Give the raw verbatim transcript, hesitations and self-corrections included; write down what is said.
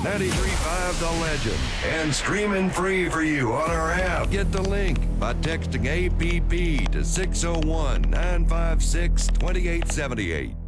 ninety-three point five The Legend. And streaming free for you on our app. Get the link by texting A P P to six oh one, nine five six, two eight seven eight.